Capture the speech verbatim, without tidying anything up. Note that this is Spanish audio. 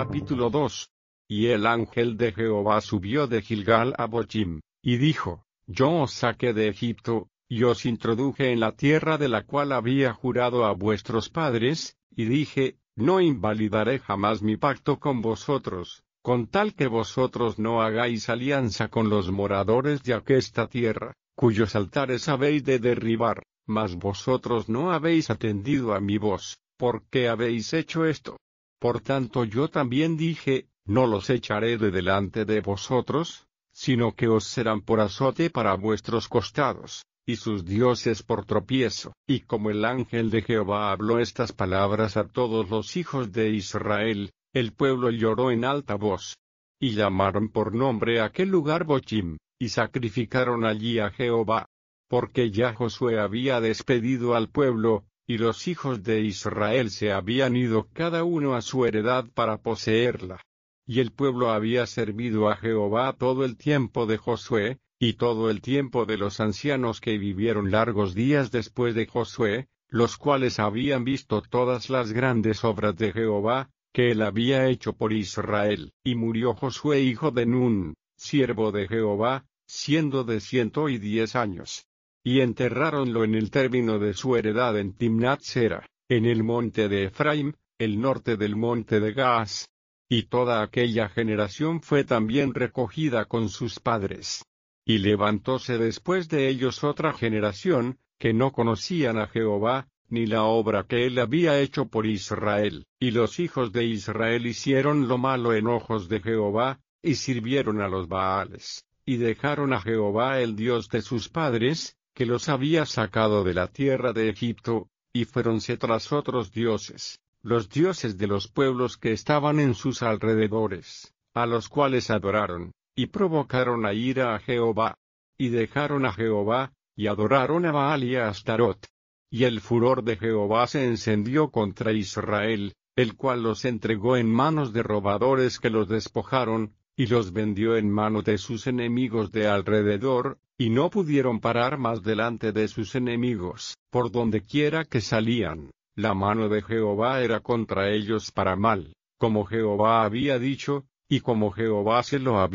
Capítulo dos. Y el ángel de Jehová subió de Gilgal a Bochim, y dijo: Yo os saqué de Egipto, y os introduje en la tierra de la cual había jurado a vuestros padres, y dije: No invalidaré jamás mi pacto con vosotros, con tal que vosotros no hagáis alianza con los moradores de aquesta tierra, cuyos altares habéis de derribar, mas vosotros no habéis atendido a mi voz. ¿Por qué habéis hecho esto? Por tanto yo también dije: No los echaré de delante de vosotros, sino que os serán por azote para vuestros costados, y sus dioses por tropiezo. Y como el ángel de Jehová habló estas palabras a todos los hijos de Israel, el pueblo lloró en alta voz. Y llamaron por nombre a aquel lugar Bochim, y sacrificaron allí a Jehová. Porque ya Josué había despedido al pueblo, y los hijos de Israel se habían ido cada uno a su heredad para poseerla. Y el pueblo había servido a Jehová todo el tiempo de Josué, y todo el tiempo de los ancianos que vivieron largos días después de Josué, los cuales habían visto todas las grandes obras de Jehová, que él había hecho por Israel. Y murió Josué hijo de Nun, siervo de Jehová, siendo de ciento y diez años. Y enterráronlo en el término de su heredad en Timnat Sera, en el monte de Efraim, el norte del monte de Gaas. Y toda aquella generación fue también recogida con sus padres. Y levantóse después de ellos otra generación, que no conocían a Jehová, ni la obra que él había hecho por Israel. Y los hijos de Israel hicieron lo malo en ojos de Jehová, y sirvieron a los Baales, y dejaron a Jehová el Dios de sus padres, que los había sacado de la tierra de Egipto, y fuéronse tras otros dioses, los dioses de los pueblos que estaban en sus alrededores, a los cuales adoraron, y provocaron a ira a Jehová. Y dejaron a Jehová, y adoraron a Baal y a Astarot. Y el furor de Jehová se encendió contra Israel, el cual los entregó en manos de robadores que los despojaron, y los vendió en manos de sus enemigos de alrededor, y no pudieron parar más delante de sus enemigos. Por donde quiera que salían, la mano de Jehová era contra ellos para mal, como Jehová había dicho, y como Jehová se lo había